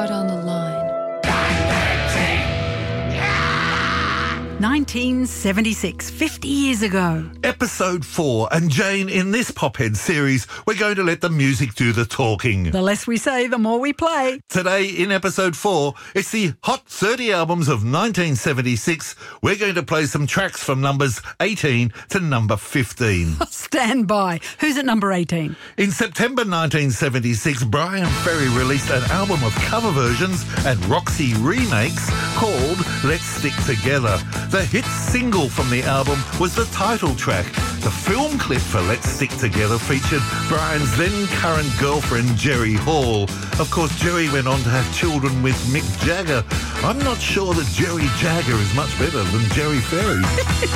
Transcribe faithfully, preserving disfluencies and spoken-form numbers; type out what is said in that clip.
heart on the line. nineteen seventy-six, fifty years ago. Episode four, and Jane, in this Pophead series, we're going to let the music do the talking. The less we say, the more we play. Today, in episode four, it's the Hot thirty Albums of nineteen seventy-six. We're going to play some tracks from numbers eighteen to number fifteen. Stand by. Who's at number eighteen? In September nineteen seventy-six, Brian Ferry released an album of cover versions and Roxy remakes called Let's Stick Together. The hit single from the album was the title track. The film clip for Let's Stick Together featured Brian's then current girlfriend, Jerry Hall. Of course, Jerry went on to have children with Mick Jagger. I'm not sure that Jerry Jagger is much better than Jerry Ferry.